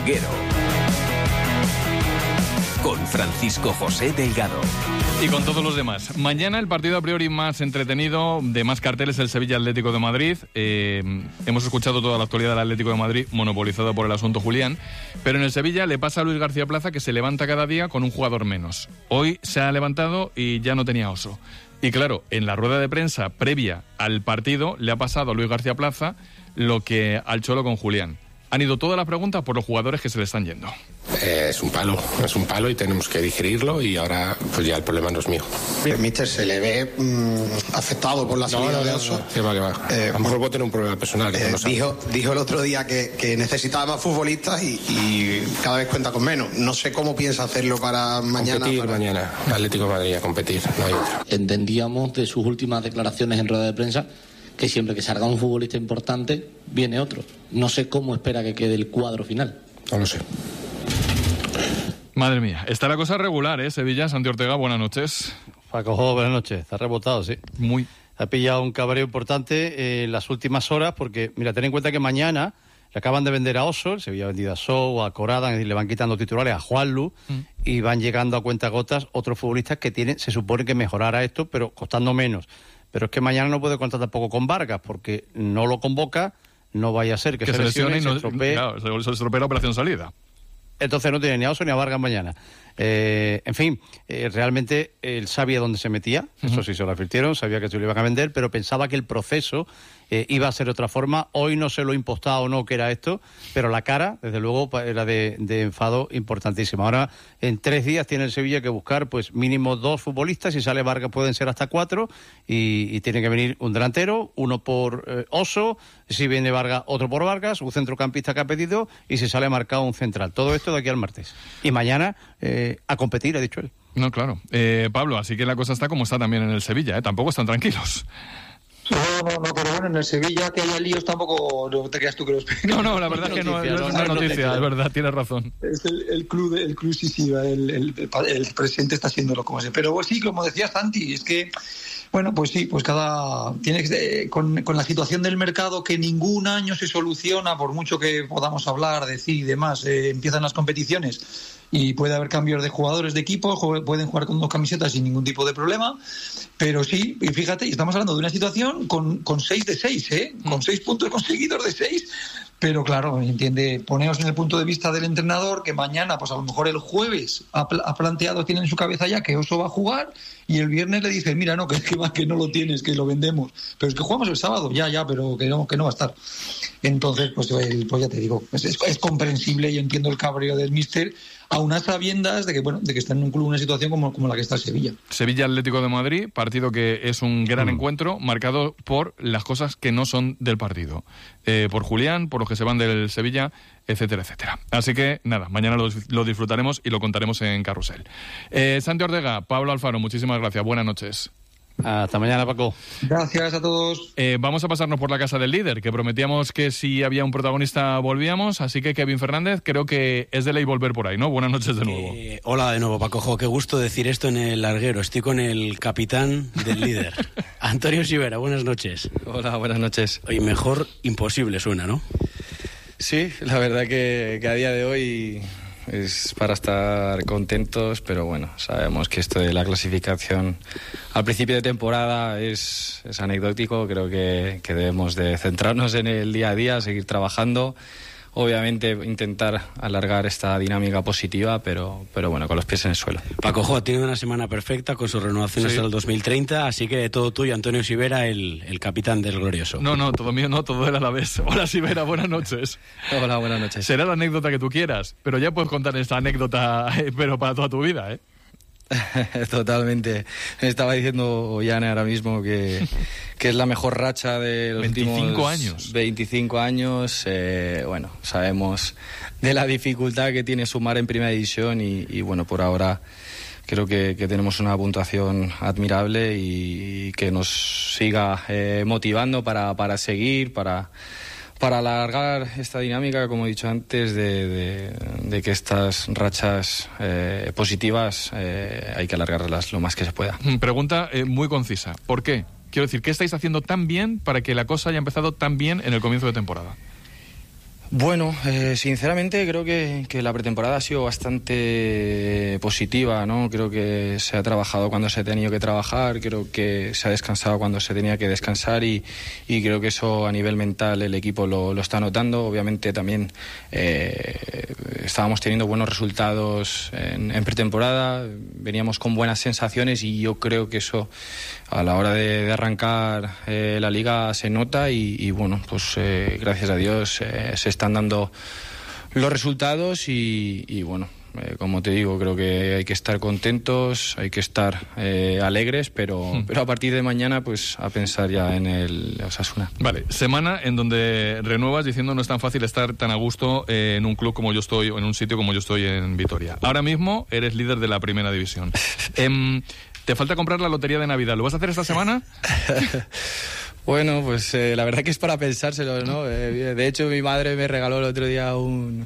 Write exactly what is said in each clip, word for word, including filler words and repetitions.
Larguero, con Francisco José Delgado. Y con todos los demás. Mañana el partido a priori más entretenido, de más carteles, el Sevilla Atlético de Madrid. Eh, hemos escuchado toda la actualidad del Atlético de Madrid, monopolizado por el asunto Julián. Pero en el Sevilla le pasa a Luis García Plaza que se levanta cada día con un jugador menos. Hoy se ha levantado y ya no tenía Oso. Y claro, en la rueda de prensa previa al partido le ha pasado a Luis García Plaza lo que al Cholo con Julián. Han ido todas las preguntas por los jugadores que se le están yendo. Eh, es un palo, es un palo y tenemos que digerirlo y ahora pues ya el problema no es mío. Bien, Mister, se le ve mmm, afectado por la salida no, no, de Oso. No, no, que va, que va. Eh, a lo mejor puedo tener un problema personal. Eh, no dijo, dijo el otro día que, que necesitaba más futbolistas y, y cada vez cuenta con menos. No sé cómo piensa hacerlo para mañana. Competir para... mañana, Atlético de Madrid a competir, no hay otra. Entendíamos de sus últimas declaraciones en rueda de prensa que siempre que salga un futbolista importante, viene otro. No sé cómo espera que quede el cuadro final. No lo sé. Madre mía, está la cosa regular, ¿eh? Sevilla, Santi Ortega, buenas noches. Paco, buenas noches. Está rebotado, sí. Muy. Ha pillado un cabreo importante en las últimas horas porque, mira, ten en cuenta que mañana le acaban de vender a Oso, el Sevilla ha vendido a Sou, a Corada, es decir, le van quitando titulares a Juanlu mm. y van llegando a cuentagotas otros futbolistas que tienen, se supone que mejorará esto, pero costando menos. Pero es que mañana no puede contar tampoco con Vargas porque no lo convoca, no vaya a ser que, que se lesione y no, se estropee. Claro, se estropea la operación salida. Entonces no tiene ni a Oso ni a Vargas mañana. Eh, en fin, eh, realmente él sabía dónde se metía, uh-huh. Eso sí se lo advirtieron, sabía que se lo iban a vender, pero pensaba que el proceso eh, iba a ser de otra forma. Hoy no se lo impostaba o no que era esto, pero la cara, desde luego, era de, de enfado importantísima. Ahora, en tres días tiene el Sevilla que buscar pues mínimo dos futbolistas, si sale Vargas pueden ser hasta cuatro, y, y tiene que venir un delantero, uno por eh, Oso, si viene Vargas, otro por Vargas, un centrocampista que ha pedido, y si sale marcado un central. Todo esto de aquí al martes. Y mañana... Eh, a competir, ha dicho él. No, claro. Eh, Pablo, así que la cosa está como está también en el Sevilla, ¿eh? Tampoco están tranquilos. No, no, no, pero bueno, en el Sevilla que haya líos tampoco no te creas tú que los... No, no, la verdad es que no, no es una noticia, es verdad, tienes razón. Es el, el club, el club sí, sí, el, el, el, el presidente está haciéndolo como se. Pero sí, como decía Santi, es que... Bueno, pues sí, pues cada tiene que, eh, con, con la situación del mercado que ningún año se soluciona, por mucho que podamos hablar, decir y demás, eh, empiezan las competiciones y puede haber cambios de jugadores de equipo, pueden jugar con dos camisetas sin ningún tipo de problema, pero sí, y fíjate, estamos hablando de una situación con, con seis de seis, ¿eh? Con seis puntos conseguidos de seis. Pero claro, entiende, poneos en el punto de vista del entrenador que mañana, pues a lo mejor el jueves ha, pl- ha planteado, tiene en su cabeza ya que Oso va a jugar y el viernes le dice, mira, no, que es que, que no lo tienes, que lo vendemos. Pero es que jugamos el sábado, ya, ya, pero que no, que no va a estar. Entonces, pues, el, pues ya te digo, es, es, es comprensible y entiendo el cabreo del míster, a unas sabiendas de que, bueno, de que está en un club en una situación como, como la que está el Sevilla. Sevilla Atlético de Madrid, partido que es un gran mm. encuentro, marcado por las cosas que no son del partido. Eh, por Julián, por los que se van del Sevilla, etcétera, etcétera. Así que, nada, mañana lo, lo disfrutaremos y lo contaremos en Carrusel. Eh, Santi Ortega, Pablo Alfaro, muchísimas gracias. Buenas noches. Hasta mañana, Paco. Gracias a todos. Eh, vamos a pasarnos por la casa del líder, que prometíamos que si había un protagonista volvíamos, así que Kevin Fernández, creo que es de ley volver por ahí, ¿no? Buenas noches de nuevo. Eh, hola de nuevo, Paco. Jo, qué gusto decir esto en el larguero. Estoy con el capitán del líder, Antonio Sivera. Buenas noches. Hola, buenas noches. Oye, mejor imposible suena, ¿no? Sí, la verdad que, que a día de hoy es para estar contentos, pero bueno, sabemos que esto de la clasificación al principio de temporada es, es anecdótico. Creo que, que debemos de centrarnos en el día a día, seguir trabajando, obviamente intentar alargar esta dinámica positiva, pero, pero bueno, con los pies en el suelo. Paco Jo ha tenido una semana perfecta con su renovación sí. hasta el dos mil treinta, así que todo tuyo, Antonio Sivera, el, el capitán del glorioso. No, no, todo mío no, todo él a la vez. Hola Sivera, buenas noches. Hola, buenas noches. Será la anécdota que tú quieras, pero ya puedes contar esta anécdota, pero para toda tu vida, ¿eh? Totalmente. Me estaba diciendo Yane ahora mismo que, que es la mejor racha de los veinticinco últimos años. veinticinco años. Eh, bueno, sabemos de la dificultad que tiene sumar en primera división y, y bueno, por ahora creo que, que tenemos una puntuación admirable y, y que nos siga eh, motivando para, para seguir, para... para alargar esta dinámica, como he dicho antes, de, de, de que estas rachas eh, positivas eh, hay que alargarlas lo más que se pueda. Pregunta eh, muy concisa. ¿Por qué? Quiero decir, ¿qué estáis haciendo tan bien para que la cosa haya empezado tan bien en el comienzo de temporada? Bueno, eh, sinceramente creo que, que la pretemporada ha sido bastante positiva, ¿no? Creo que se ha trabajado cuando se ha tenido que trabajar, creo que se ha descansado cuando se tenía que descansar y, y creo que eso a nivel mental el equipo lo, lo está notando. Obviamente también eh, estábamos teniendo buenos resultados en, en pretemporada, veníamos con buenas sensaciones y yo creo que eso a la hora de, de arrancar eh, la liga se nota y, y bueno, pues eh, gracias a Dios eh, se están dando los resultados y, y bueno, eh, como te digo, creo que hay que estar contentos, hay que estar eh, alegres, pero, mm. pero a partir de mañana pues a pensar ya en el Osasuna. Vale, semana en donde renuevas diciendo no es tan fácil estar tan a gusto eh, en un club como yo estoy o en un sitio como yo estoy en Vitoria. Ahora mismo eres líder de la primera división. eh, Te falta comprar la lotería de Navidad. ¿Lo vas a hacer esta semana? Bueno, pues eh, la verdad que es para pensárselo, ¿no? Eh, de hecho, mi madre me regaló el otro día un...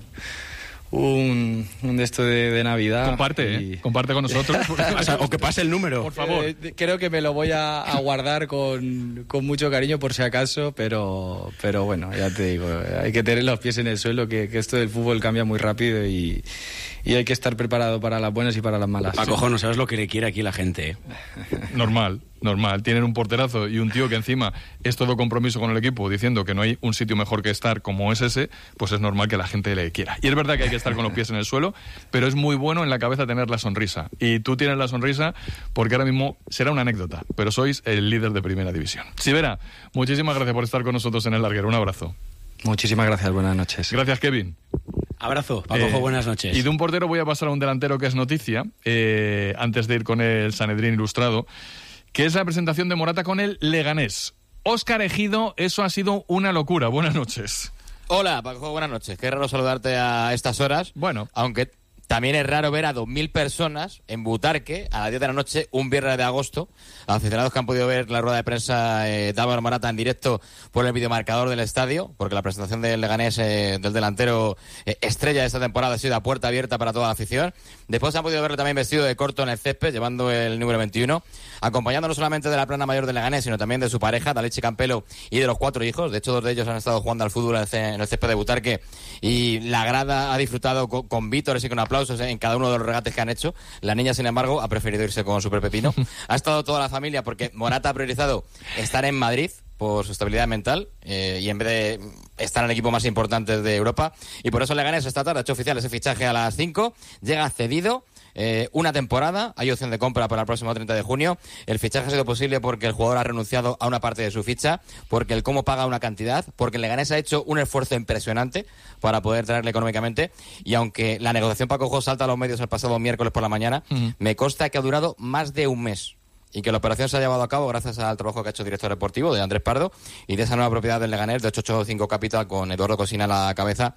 Un, un de esto de, de Navidad. Comparte, y... ¿eh? Comparte con nosotros. O, sea, o que pase el número. Por favor. Eh, creo que me lo voy a, a guardar con, con mucho cariño por si acaso, pero, pero bueno, ya te digo, hay que tener los pies en el suelo, que, que esto del fútbol cambia muy rápido y, y hay que estar preparado para las buenas y para las malas. Paco, no sabes lo que le quiere aquí la gente, ¿eh? Normal. Normal, tienen un porterazo y un tío que encima es todo compromiso con el equipo diciendo que no hay un sitio mejor que estar como es ese, pues es normal que la gente le quiera. Y es verdad que hay que estar con los pies en el suelo, pero es muy bueno en la cabeza tener la sonrisa. Y tú tienes la sonrisa porque ahora mismo será una anécdota, pero sois el líder de primera división. Sivera, muchísimas gracias por estar con nosotros en El Larguero. Un abrazo. Muchísimas gracias, buenas noches. Gracias, Kevin. Abrazo, Paco, eh, buenas noches. Y de un portero voy a pasar a un delantero que es noticia, eh, antes de ir con el Sanedrín Ilustrado, que es la presentación de Morata con el Leganés. Óscar Ejido, eso ha sido una locura. Buenas noches. Hola, Paco, buenas noches. Qué raro saludarte a estas horas. Bueno. Aunque también es raro ver a dos mil personas en Butarque a las diez de la noche, un viernes de agosto. Aficionados que han podido ver la rueda de prensa eh, de Álvaro Morata en directo por el videomarcador del estadio, porque la presentación del Leganés, eh, del delantero eh, estrella de esta temporada, ha sido a puerta abierta para toda la afición. Después han podido verlo también vestido de corto en el césped, llevando el número veintiuno, acompañando no solamente de la plana mayor del Leganés, sino también de su pareja, Dalechi Campelo, y de los cuatro hijos. De hecho, dos de ellos han estado jugando al fútbol en el césped de Butarque y la grada ha disfrutado con, con vítores y con aplausos en cada uno de los regates que han hecho. La niña, sin embargo, ha preferido irse con Super Pepino. Ha estado toda la familia porque Morata ha priorizado estar en Madrid por su estabilidad mental eh, y en vez de estar en el equipo más importante de Europa, y por eso Leganés esta tarde ha hecho oficial ese fichaje a las cinco, llega cedido. Eh, una temporada, hay opción de compra para el próximo treinta de junio. El fichaje ha sido posible porque el jugador ha renunciado a una parte de su ficha, porque el cómo paga una cantidad, porque el Leganés ha hecho un esfuerzo impresionante para poder traerle económicamente, y aunque la negociación Paco Jo salta a los medios el pasado miércoles por la mañana, uh-huh. me consta que ha durado más de un mes y que la operación se ha llevado a cabo gracias al trabajo que ha hecho el director deportivo de Andrés Pardo y de esa nueva propiedad del Leganés de ochocientos ochenta y cinco Capital con Eduardo Cosina a la cabeza,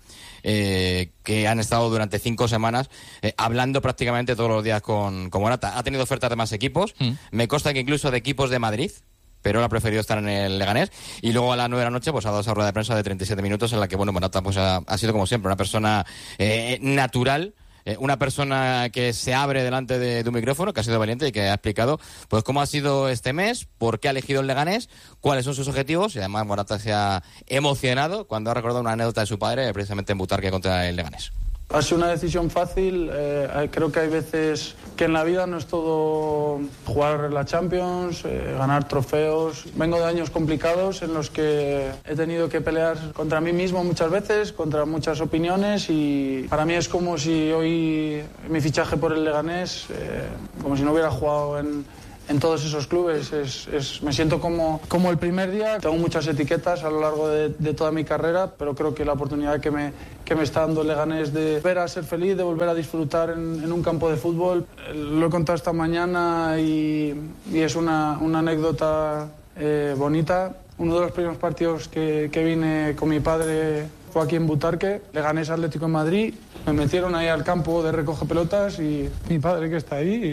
eh, que han estado durante cinco semanas eh, hablando prácticamente todos los días con, con Morata. Ha tenido ofertas de más equipos, mm. me consta que incluso de equipos de Madrid, pero él ha preferido estar en el Leganés, y luego a las nueve de la noche pues ha dado esa rueda de prensa de treinta y siete minutos en la que, bueno, Morata pues ha, ha sido como siempre una persona eh, natural, Eh, una persona que se abre delante de, de un micrófono, que ha sido valiente y que ha explicado pues cómo ha sido este mes, por qué ha elegido el Leganés, cuáles son sus objetivos, y además Morata se ha emocionado cuando ha recordado una anécdota de su padre precisamente en Butarque contra el Leganés. Ha sido una decisión fácil, eh, creo que hay veces que en la vida no es todo jugar la Champions, eh, ganar trofeos. Vengo de años complicados en los que he tenido que pelear contra mí mismo muchas veces, contra muchas opiniones, y para mí es como si hoy mi fichaje por el Leganés, eh, como si no hubiera jugado en... en todos esos clubes, es, es, me siento como, como el primer día. Tengo muchas etiquetas a lo largo de, de toda mi carrera, pero creo que la oportunidad que me, que me está dando el Leganés de volver a ser feliz, de volver a disfrutar en, en un campo de fútbol, lo he contado esta mañana y, y es una, una anécdota eh, bonita. Uno de los primeros partidos que, que vine con mi padre fue aquí en Butarque, Leganés Atlético en Madrid. Me metieron ahí al campo de recoge pelotas y mi padre, que está ahí, y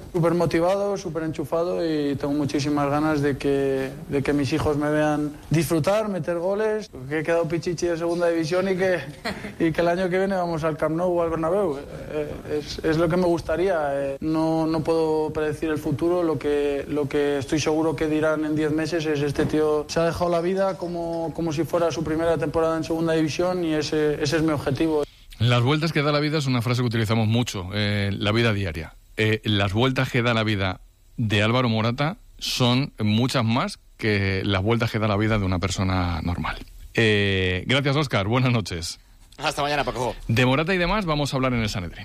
súper motivado, súper enchufado y tengo muchísimas ganas de que, de que mis hijos me vean disfrutar, meter goles, que he quedado pichichi de segunda división y que, y que el año que viene vamos al Camp Nou o al Bernabéu. Eh, es, es lo que me gustaría. Eh, no, no puedo predecir el futuro, lo que, lo que estoy seguro que dirán en diez meses es este tío se ha dejado la vida como, como si fuera su primera temporada en segunda división y ese, ese es mi objetivo. Las vueltas que da la vida es una frase que utilizamos mucho, eh, la vida diaria. Eh, las vueltas que da la vida de Álvaro Morata son muchas más que las vueltas que da la vida de una persona normal. Eh, gracias, Óscar. Buenas noches. Hasta mañana, Paco. De Morata y demás vamos a hablar en el Sanedrín.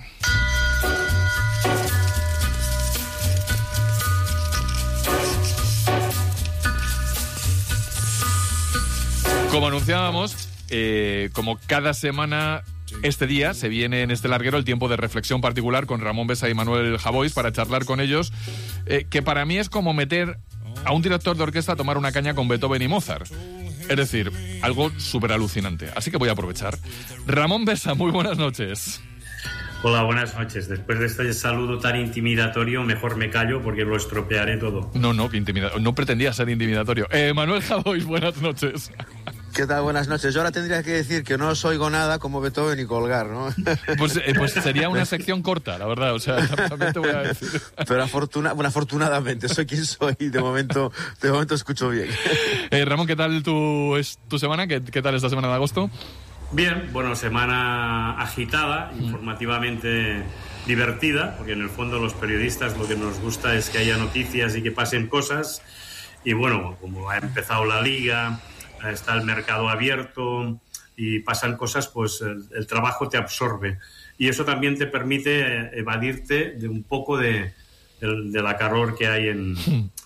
Como anunciábamos, eh, como cada semana... Este día se viene en este larguero el tiempo de reflexión particular con Ramón Besa y Manuel Javois para charlar con ellos, eh, que para mí es como meter a un director de orquesta a tomar una caña con Beethoven y Mozart. Es decir, algo súper alucinante. Así que voy a aprovechar. Ramón Besa, muy buenas noches. Hola, buenas noches. Después de este saludo tan intimidatorio, mejor me callo porque lo estropearé todo. No, no, que intimida- no pretendía ser intimidatorio. Eh, Manuel Javois, buenas noches. ¿Qué tal? Buenas noches. Yo ahora tendría que decir que no os oigo nada como Beethoven y colgar, ¿no? Pues, eh, pues sería una sección corta, la verdad. O sea, también te voy a decir. Pero afortuna, bueno, afortunadamente, soy quien soy y de momento, de momento escucho bien. Eh, Ramón, ¿qué tal tu, es, tu semana? ¿Qué, ¿Qué tal esta semana de agosto? Bien, bueno, semana agitada, informativamente divertida, porque en el fondo los periodistas lo que nos gusta es que haya noticias y que pasen cosas. Y bueno, como ha empezado la Liga, está el mercado abierto y pasan cosas, pues el, el trabajo te absorbe. Y eso también te permite evadirte de un poco de, de, de la calor que hay en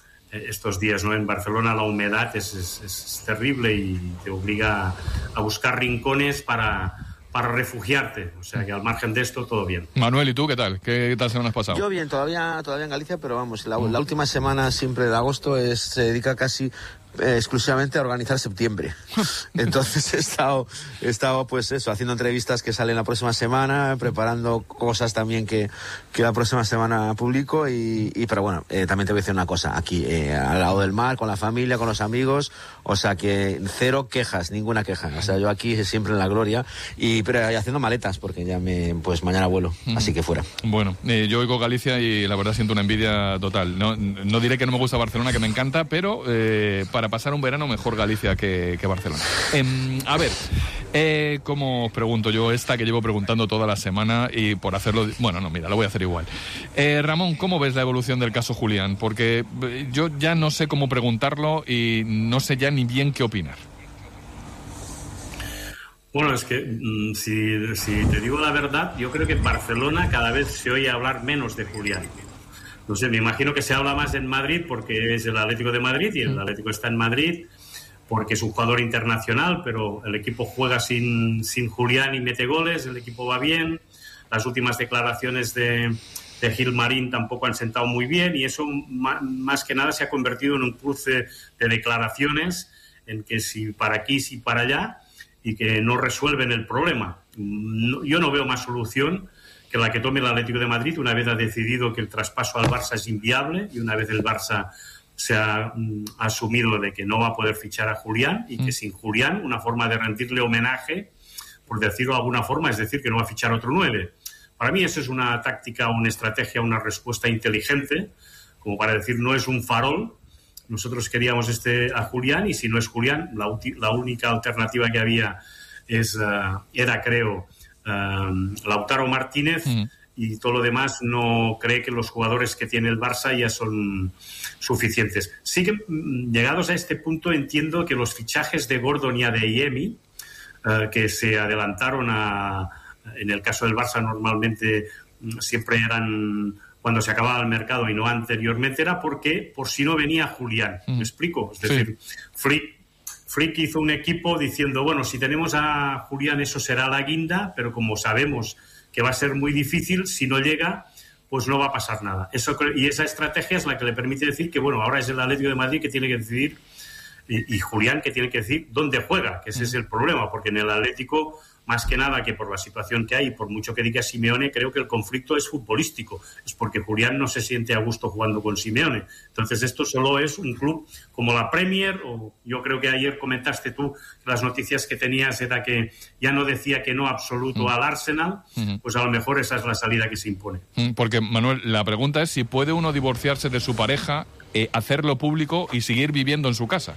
estos días, ¿no? En Barcelona la humedad es, es, es terrible y te obliga a buscar rincones para, para refugiarte. O sea que al margen de esto, todo bien. Manuel, ¿y tú qué tal? ¿Qué tal semana has pasado? Yo bien, todavía, todavía en Galicia, pero vamos, la, la última semana siempre de agosto es, se dedica casi eh, exclusivamente a organizar septiembre. Entonces he estado, he estado pues eso, haciendo entrevistas que salen la próxima semana, preparando cosas también que, que la próxima semana publico y, y pero bueno, eh, también te voy a decir una cosa, aquí eh, al lado del mar, con la familia, con los amigos, o sea que cero quejas, ninguna queja, o sea yo aquí siempre en la gloria y pero haciendo maletas porque ya me, pues mañana vuelo, mm. así que fuera. Bueno, eh, yo oigo Galicia y la verdad siento una envidia total. No, no diré que no me gusta Barcelona, que me encanta, pero eh, para pasar un verano mejor Galicia que, que Barcelona. Eh, a ver, eh, ¿cómo os pregunto yo esta que llevo preguntando toda la semana y por hacerlo... Bueno, no, mira, lo voy a hacer igual. Eh, Ramón, ¿cómo ves la evolución del caso Julián? Porque yo ya no sé cómo preguntarlo y no sé ya ni bien qué opinar. Bueno, es que mmm, si, si te digo la verdad, yo creo que en Barcelona cada vez se oye hablar menos de Julián. No sé, me imagino que se habla más en Madrid porque es el Atlético de Madrid y el Atlético está en Madrid porque es un jugador internacional, pero el equipo juega sin, sin Julián y mete goles, el equipo va bien. Las últimas declaraciones de, de Gilmarín tampoco han sentado muy bien y eso más que nada se ha convertido en un cruce de declaraciones en que si para aquí, si para allá y que no resuelven el problema. No, yo no veo más solución que la que tome el Atlético de Madrid una vez ha decidido que el traspaso al Barça es inviable y una vez el Barça se ha mm, asumido de que no va a poder fichar a Julián y que sin Julián una forma de rendirle homenaje, por decirlo de alguna forma, es decir, que no va a fichar otro nueve. Para mí eso es una táctica, una estrategia, una respuesta inteligente, como para decir no es un farol. Nosotros queríamos este a Julián y si no es Julián, la, la única alternativa que había es, uh, era, creo, uh, Lautaro Martínez mm. y todo lo demás no cree que los jugadores que tiene el Barça ya son suficientes. Sí que llegados a este punto entiendo que los fichajes de Gordon y Adeyemi, uh, que se adelantaron a, en el caso del Barça normalmente siempre eran... cuando se acababa el mercado y no anteriormente, era porque por si no venía Julián. ¿Me explico? Es decir, sí. Flick, Flick hizo un equipo diciendo, bueno, si tenemos a Julián eso será la guinda, pero como sabemos que va a ser muy difícil, si no llega, pues no va a pasar nada. Eso, y esa estrategia es la que le permite decir que, bueno, ahora es el Atlético de Madrid que tiene que decidir, y, y Julián que tiene que decir dónde juega, que ese mm. es el problema, porque en el Atlético más que nada que por la situación que hay, por mucho que diga Simeone, creo que el conflicto es futbolístico, es porque Julián no se siente a gusto jugando con Simeone. Entonces esto solo es un club como la Premier, o yo creo que ayer comentaste tú las noticias que tenías era que ya no decía que no absoluto mm. al Arsenal, mm-hmm. pues a lo mejor esa es la salida que se impone. Porque, Manuel, la pregunta es si puede uno divorciarse de su pareja, eh, hacerlo público y seguir viviendo en su casa.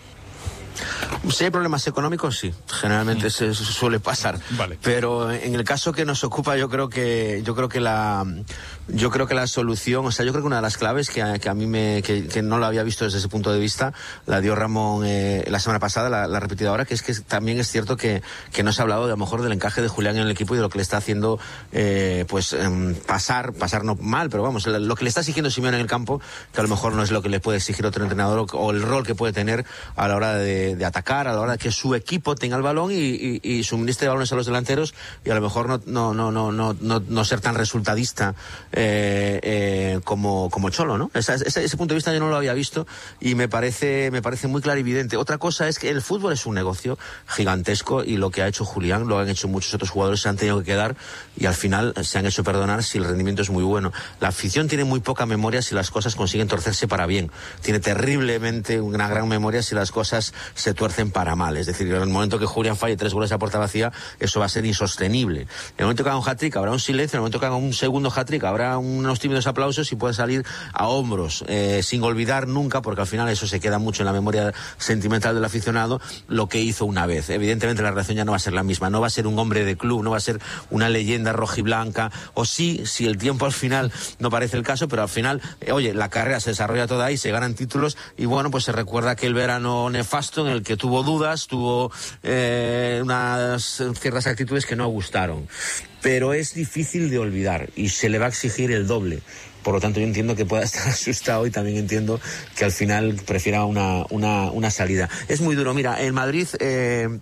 Si hay problemas económicos, sí, generalmente mm. se suele pasar. Vale. Pero en el caso que nos ocupa, yo creo que yo creo que la yo creo que la solución, o sea, yo creo que una de las claves que a, que a mí me que, que no lo había visto desde ese punto de vista, la dio Ramón eh, la semana pasada, la, la repetida ahora, que es que también es cierto que, que no se ha hablado de, a lo mejor del encaje de Julián en el equipo y de lo que le está haciendo eh, pues eh, pasar, pasar no mal, pero vamos, lo que le está exigiendo Simeone en el campo, que a lo mejor no es lo que le puede exigir otro entrenador o, o el rol que puede tener a la hora de, de atacar, a la hora de que su equipo tenga el balón y, y, y suministre balones a los delanteros y a lo mejor no no no no no no, no ser tan resultadista eh, eh, como como Cholo, ¿no? Esa, ese, ese punto de vista yo no lo había visto y me parece me parece muy clarividente. Otra cosa es que el fútbol es un negocio gigantesco y lo que ha hecho Julián lo han hecho muchos otros jugadores, se han tenido que quedar y al final se han hecho perdonar si el rendimiento es muy bueno. La afición tiene muy poca memoria si las cosas consiguen torcerse para bien. Tiene terriblemente una gran memoria si las cosas se tuercen para mal. Es decir, en el momento que Julián falle tres goles a puerta vacía, eso va a ser insostenible. En el momento que haga un hat-trick habrá un silencio, en el momento que haga un segundo hat-trick habrá unos tímidos aplausos y puede salir a hombros, eh, sin olvidar nunca, porque al final eso se queda mucho en la memoria sentimental del aficionado, lo que hizo una vez. Evidentemente la relación ya no va a ser la misma, no va a ser un hombre de club, no va a ser una leyenda rojiblanca, o sí, si el tiempo al final no parece el caso, pero al final, eh, oye, la carrera se desarrolla toda ahí, se ganan títulos y bueno, pues se recuerda aquel verano nefasto en el que tuvo dudas, tuvo eh, unas ciertas actitudes que no gustaron, pero es difícil de olvidar y se le va a exigir el doble. Por lo tanto, yo entiendo que pueda estar asustado y también entiendo que al final prefiera una, una, una salida. Es muy duro. Mira, el Madrid... Eh,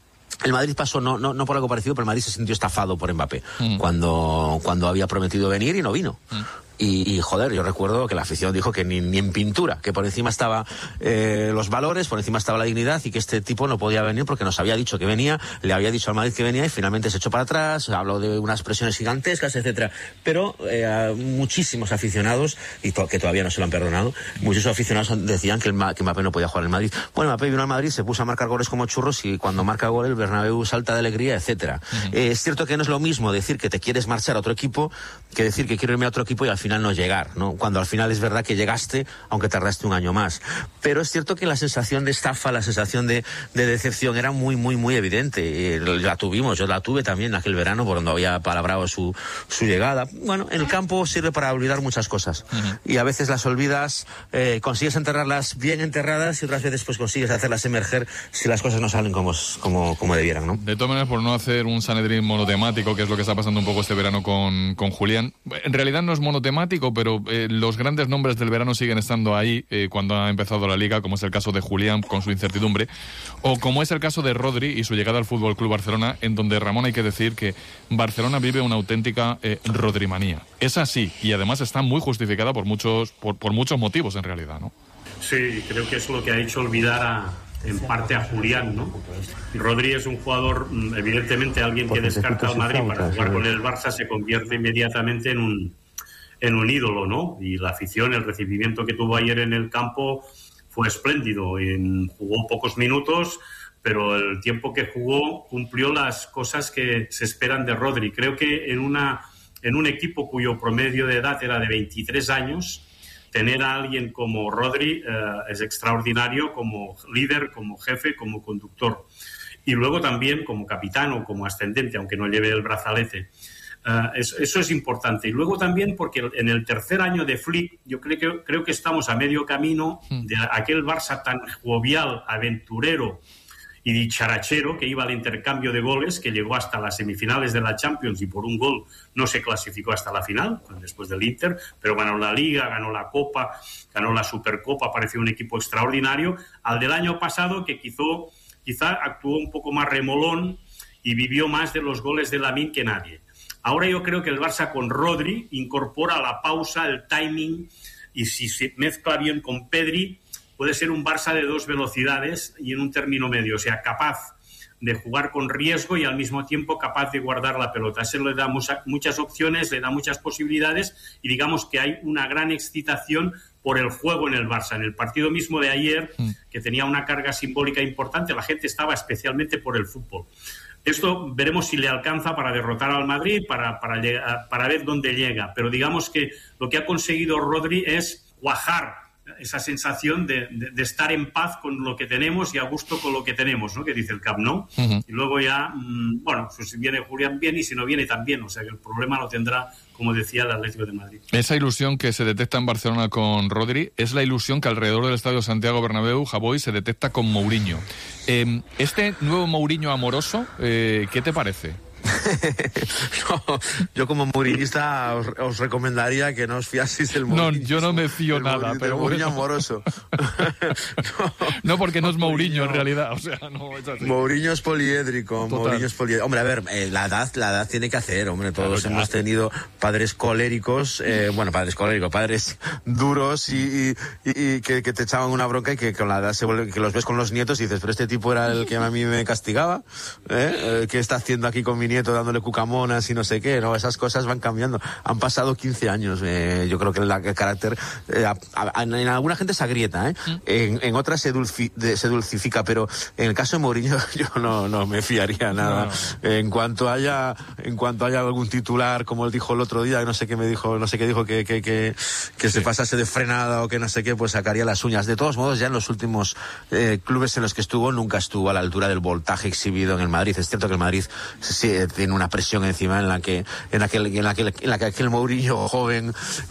El Madrid pasó, no, no, no por algo parecido, pero el Madrid se sintió estafado por Mbappé mm. cuando, cuando había prometido venir y no vino. Mm. Y, y, joder, yo recuerdo que la afición dijo que ni, ni en pintura, que por encima estaba eh, los valores, por encima estaba la dignidad y que este tipo no podía venir porque nos había dicho que venía, le había dicho al Madrid que venía y finalmente se echó para atrás, habló de unas presiones gigantescas, etcétera. Pero eh, muchísimos aficionados, y to- que todavía no se lo han perdonado, muchísimos aficionados decían que, el Ma- que Mbappé no podía jugar en el Madrid. Bueno, Mbappé vino al Madrid, se puso a marcar goles como churros y cuando marca gol el Bernabéu salta de alegría, etcétera. Uh-huh. Eh, es cierto que no es lo mismo decir que te quieres marchar a otro equipo que decir que quiero irme a otro equipo y al final no llegar, ¿no? Cuando al final es verdad que llegaste, aunque tardaste un año más. Pero es cierto que la sensación de estafa, la sensación de, de decepción era muy, muy, muy evidente. Eh, la tuvimos, yo la tuve también aquel verano por donde había palabrado su, su llegada. Bueno, en el campo sirve para olvidar muchas cosas. Uh-huh. Y a veces las olvidas, eh, consigues enterrarlas bien enterradas y otras veces pues consigues hacerlas emerger si las cosas no salen como, como, como debieran, ¿no? De todas maneras, por no hacer un Sanedrín monotemático, que es lo que está pasando un poco este verano con, con Julián, en realidad no es monotemático, pero eh, los grandes nombres del verano siguen estando ahí eh, cuando ha empezado la Liga, como es el caso de Julián con su incertidumbre, o como es el caso de Rodri y su llegada al F C Barcelona, en donde, Ramón, hay que decir que Barcelona vive una auténtica eh, Rodrimanía. Es así, y además está muy justificada por muchos, por, por muchos motivos, en realidad, ¿no? Sí, creo que es lo que ha hecho olvidar a, en parte a Julián, ¿no? Rodri es un jugador, evidentemente, alguien que descarta al Madrid para jugar con el Barça se convierte inmediatamente en un en un ídolo, ¿no? Y la afición, el recibimiento que tuvo ayer en el campo fue espléndido. En, jugó pocos minutos, pero el tiempo que jugó cumplió las cosas que se esperan de Rodri. Creo que en una en un equipo cuyo promedio de edad era de veintitrés años, tener a alguien como Rodri eh, es extraordinario como líder, como jefe, como conductor. Y luego también como capitán o como ascendente, aunque no lleve el brazalete. Uh, eso, eso es importante. Y luego también porque en el tercer año de Flick yo creo que, creo que estamos a medio camino de aquel Barça tan jovial, aventurero y dicharachero que iba al intercambio de goles, que llegó hasta las semifinales de la Champions y por un gol no se clasificó hasta la final, después del Inter, pero ganó la Liga, ganó la Copa, ganó la Supercopa, pareció un equipo extraordinario, al del año pasado que quizá, quizá actuó un poco más remolón y vivió más de los goles de Lamine que nadie. Ahora yo creo que el Barça con Rodri incorpora la pausa, el timing, y si se mezcla bien con Pedri, puede ser un Barça de dos velocidades y en un término medio, o sea, capaz de jugar con riesgo y al mismo tiempo capaz de guardar la pelota. Eso le da mucha, muchas opciones, le da muchas posibilidades y digamos que hay una gran excitación por el juego en el Barça. En el partido mismo de ayer, que tenía una carga simbólica importante, la gente estaba especialmente por el fútbol. Esto veremos si le alcanza para derrotar al Madrid, para, para, para ver dónde llega. Pero digamos que lo que ha conseguido Rodri es cuajar esa sensación de, de, de estar en paz con lo que tenemos y a gusto con lo que tenemos, ¿no? Que dice el Camp Nou. Uh-huh. Y luego ya, mmm, bueno, pues si viene Julián bien y si no viene también. O sea que el problema lo tendrá, como decía, el Atlético de Madrid. Esa ilusión que se detecta en Barcelona con Rodri es la ilusión que alrededor del Estadio Santiago Bernabéu, Javoy, se detecta con Mourinho. Eh, este nuevo Mourinho amoroso, eh, ¿qué te parece? No, yo como mourinhista os, os recomendaría que no os fiaseis del Mourinho. No, yo no me fío nada, Mourinho, pero Mourinho bueno. amoroso. no, no, porque no es Mourinho, Mourinho en realidad, o sea, no es así. Mourinho es poliédrico, Total. Mourinho es poliédrico. Hombre, a ver, eh, la edad, la edad tiene que hacer, hombre, todos claro, hemos tenido padres coléricos, eh, bueno, padres coléricos, padres duros y, y, y que, que te echaban una bronca y que con la edad se vuelve, que los ves con los nietos y dices, pero este tipo era el que a mí me castigaba, ¿eh? Eh, ¿qué está haciendo aquí con mi nieto dándole cucamonas y no sé qué? No, esas cosas van cambiando. Han pasado quince años. Eh, yo creo que la, el carácter eh, a, a, en alguna gente se agrieta, ¿eh? ¿Mm? en, en otras se, dulci, de, se dulcifica, pero en el caso de Mourinho yo no, no me fiaría nada. No. En cuanto haya en cuanto haya algún titular, como él dijo el otro día, no sé qué me dijo, no sé qué dijo, que, que, que, que sí. se pasase de frenada o que no sé qué, pues sacaría las uñas. De todos modos, ya en los últimos eh, clubes en los que estuvo, nunca estuvo a la altura del voltaje exhibido en el Madrid. Es cierto que el Madrid sí, tiene una presión encima en la que en aquel en la que en la que aquel Mourinho joven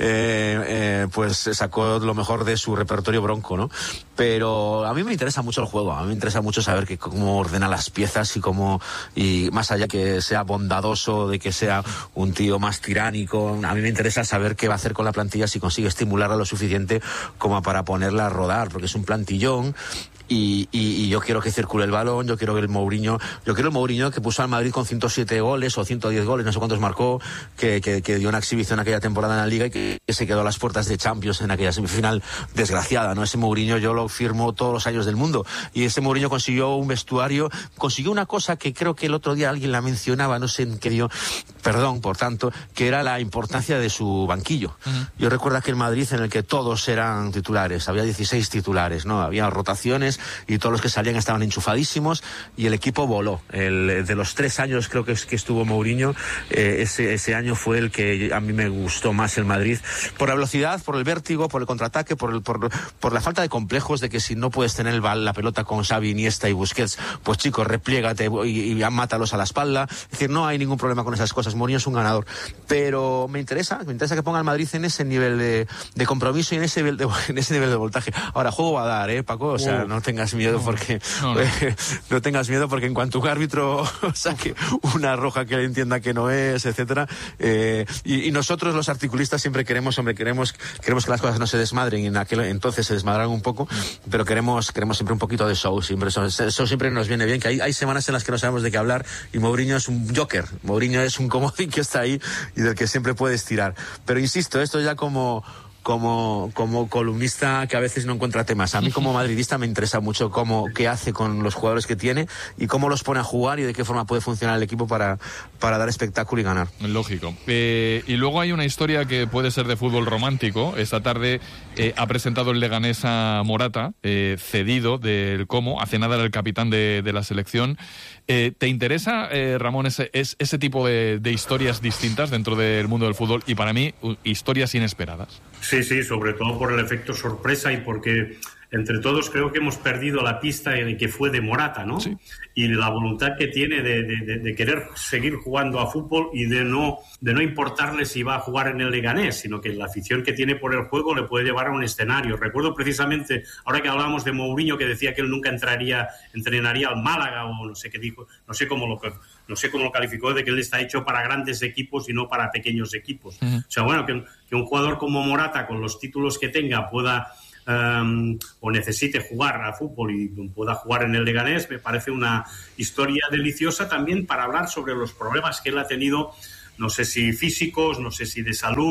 eh, eh, pues sacó lo mejor de su repertorio bronco, ¿no? Pero a mí me interesa mucho el juego, a mí me interesa mucho saber que cómo ordena las piezas y cómo, y más allá que sea bondadoso, de que sea un tío más tiránico, a mí me interesa saber qué va a hacer con la plantilla, si consigue estimularla lo suficiente como para ponerla a rodar, porque es un plantillón. Y, y, y yo quiero que circule el balón, yo quiero que el Mourinho, yo quiero el Mourinho que puso al Madrid con ciento siete goles o ciento diez goles, no sé cuántos marcó, que, que, que dio una exhibición aquella temporada en la Liga y que, que se quedó a las puertas de Champions en aquella semifinal desgraciada, ¿no? Ese Mourinho yo lo firmo todos los años del mundo, y ese Mourinho consiguió un vestuario, consiguió una cosa que creo que el otro día alguien la mencionaba, no sé en qué dio, perdón, por tanto, que era la importancia de su banquillo. Uh-huh. Yo recuerdo aquel Madrid en el que todos eran titulares, había dieciséis titulares, ¿no? Había rotaciones y todos los que salían estaban enchufadísimos y el equipo voló. El, de los tres años creo que, es, que estuvo Mourinho, eh, ese, ese año fue el que a mí me gustó más el Madrid, por la velocidad, por el vértigo, por el contraataque, por, el, por, por la falta de complejos de que si no puedes tener el, la pelota con Xavi, Iniesta y Busquets, pues chicos, repliégate y, y mátalos a la espalda. Es decir, no hay ningún problema con esas cosas. Mourinho es un ganador, pero me interesa, me interesa que ponga al Madrid en ese nivel de, de compromiso y en ese nivel de, en ese nivel de voltaje. Ahora, juego va a dar, ¿eh, Paco? O sea, uh. no tengas miedo no, porque no, no. Eh, no tengas miedo porque en cuanto un árbitro saque una roja que le entienda que no es, etcétera, eh, y, y nosotros los articulistas siempre queremos, hombre, queremos queremos que las cosas no se desmadren, y en aquel entonces se desmadraron un poco, pero queremos queremos siempre un poquito de show, siempre eso, eso siempre nos viene bien, que hay, hay semanas en las que no sabemos de qué hablar y Mourinho es un joker, Mourinho es un comodín que está ahí y del que siempre puedes tirar. Pero insisto, esto ya como como como columnista que a veces no encuentra temas. A mí como madridista me interesa mucho cómo, qué hace con los jugadores que tiene y cómo los pone a jugar y de qué forma puede funcionar el equipo para, para dar espectáculo y ganar. Lógico. Eh, y luego hay una historia que puede ser de fútbol romántico. Esta tarde eh, ha presentado el Leganés a Morata, eh, cedido del Como, hace nada era el capitán de, de la selección. Eh, ¿Te interesa, eh, Ramón, ese, es, ese tipo de, de historias distintas dentro del mundo del fútbol? Y para mí, historias inesperadas. Sí, sí, sobre todo por el efecto sorpresa y porque entre todos creo que hemos perdido la pista en que fue de Morata, ¿no? Sí. Y la voluntad que tiene de, de, de querer seguir jugando a fútbol y de no, de no importarle si va a jugar en el Leganés, sino que la afición que tiene por el juego le puede llevar a un escenario. Recuerdo precisamente, ahora que hablábamos de Mourinho, que decía que él nunca entraría, entrenaría al Málaga o no sé qué dijo, no sé cómo lo no sé cómo lo calificó, de que él está hecho para grandes equipos y no para pequeños equipos. Uh-huh. O sea, bueno, que, que un jugador como Morata, con los títulos que tenga, pueda Um, o necesite jugar a fútbol y pueda jugar en el Leganés, me parece una historia deliciosa también para hablar sobre los problemas que él ha tenido, no sé si físicos, no sé si de salud,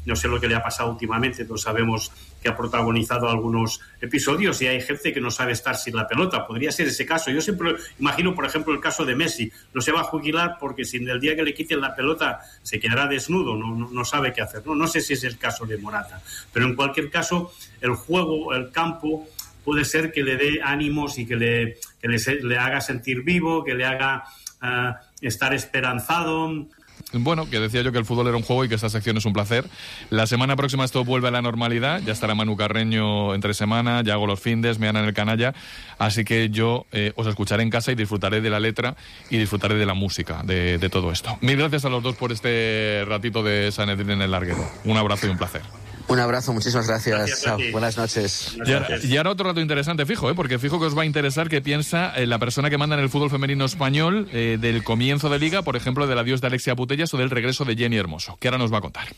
no sé lo que le ha pasado últimamente, todos sabemos que ha protagonizado algunos episodios y hay gente que no sabe estar sin la pelota. Podría ser ese caso. Yo siempre imagino, por ejemplo, el caso de Messi. No se va a jubilar porque si el día que le quiten la pelota se quedará desnudo, no, no, no sabe qué hacer. No, no sé si es el caso de Morata. Pero en cualquier caso, el juego, el campo, puede ser que le dé ánimos y que le, que le, le haga sentir vivo, que le haga uh, estar esperanzado. Bueno, que decía yo que el fútbol era un juego y que esta sección es un placer. La semana próxima esto vuelve a la normalidad. Ya estará Manu Carreño entre semana, ya hago los findes, me dan en el canalla. Así que yo eh, os escucharé en casa y disfrutaré de la letra y disfrutaré de la música, de, de todo esto. Mil gracias a los dos por este ratito de Sanedrín en el larguero. Un abrazo y un placer. Un abrazo, muchísimas gracias. gracias Chao. Buenas noches. Y ahora, y ahora otro rato interesante, fijo, ¿eh? Porque fijo que os va a interesar qué piensa eh, la persona que manda en el fútbol femenino español eh, del comienzo de Liga, por ejemplo, del adiós de Alexia Putellas o del regreso de Jenny Hermoso, que ahora nos va a contar.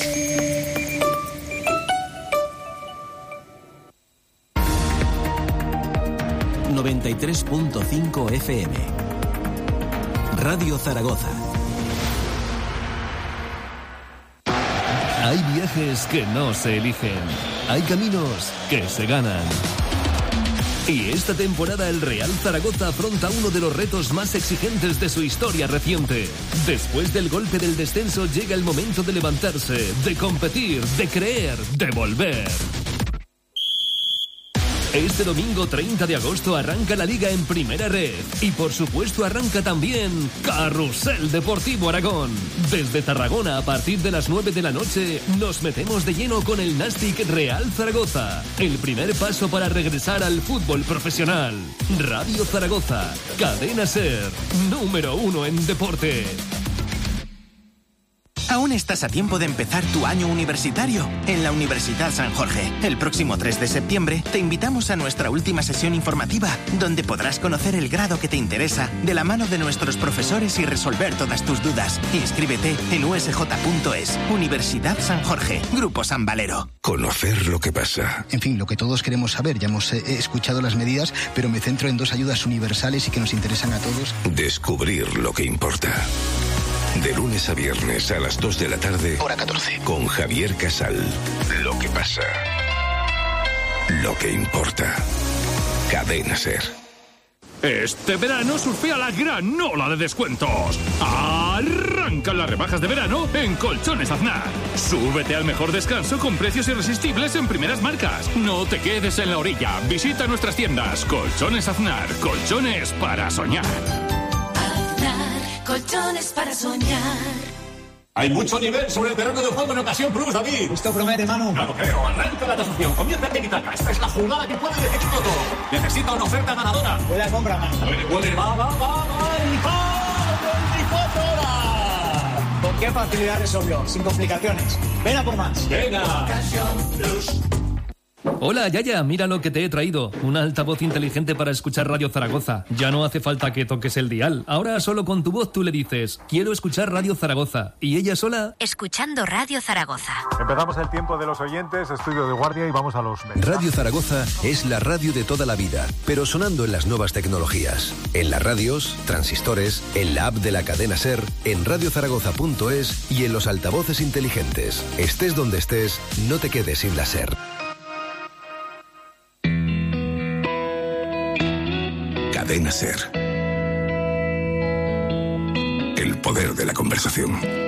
noventa y tres punto cinco F M Radio Zaragoza. Hay viajes que no se eligen, hay caminos que se ganan. Y esta temporada el Real Zaragoza afronta uno de los retos más exigentes de su historia reciente. Después del golpe del descenso llega el momento de levantarse, de competir, de creer, de volver. Este domingo treinta de agosto arranca la Liga en Primera Red y por supuesto arranca también Carrusel Deportivo Aragón. Desde Tarragona a partir de las nueve de la noche nos metemos de lleno con el Nastic Real Zaragoza. El primer paso para regresar al fútbol profesional. Radio Zaragoza, Cadena SER, número uno en deporte. Aún estás a tiempo de empezar tu año universitario en la Universidad San Jorge. El próximo tres de septiembre te invitamos a nuestra última sesión informativa, donde podrás conocer el grado que te interesa de la mano de nuestros profesores y resolver todas tus dudas. Inscríbete en u s j punto es. Universidad San Jorge, Grupo San Valero. Conocer lo que pasa. En fin, lo que todos queremos saber. Ya hemos eh, escuchado las medidas, pero me centro en dos ayudas universales y que nos interesan a todos. Descubrir lo que importa. De lunes a viernes a las dos de la tarde. Hora catorce. Con Javier Casal. Lo que pasa. Lo que importa. Cadena SER. Este verano surfea la gran ola de descuentos. Arrancan las rebajas de verano en Colchones Aznar. Súbete al mejor descanso con precios irresistibles en primeras marcas. No te quedes en la orilla. Visita nuestras tiendas. Colchones Aznar. Colchones para soñar. Colchones para soñar. Hay mucho nivel sobre el terreno de juego en ocasión Plus, David. Esto promete, Manu. Claro, creo. Arranca la tasación. Comienza el tiki-taka. Esta es la jugada que puede decidir todo. Necesita una oferta ganadora. Huele a compra, Manu. Huele, huele. Va, va, va, va. Y va. veinticuatro horas. ¿Con qué facilidad resolvió? Sin complicaciones. Ven a por más. Venga. Ocasión Plus. Hola, Yaya, mira lo que te he traído. Un altavoz inteligente para escuchar Radio Zaragoza. Ya no hace falta que toques el dial. Ahora solo con tu voz tú le dices, quiero escuchar Radio Zaragoza. Y ella sola... Escuchando Radio Zaragoza. Empezamos el tiempo de los oyentes, estudio de guardia y vamos a los... Radio Zaragoza es la radio de toda la vida, pero sonando en las nuevas tecnologías. En las radios, transistores, en la app de la cadena SER, en radio zaragoza punto es y en los altavoces inteligentes. Estés donde estés, no te quedes sin la SER. Cadena SER. El poder de la conversación.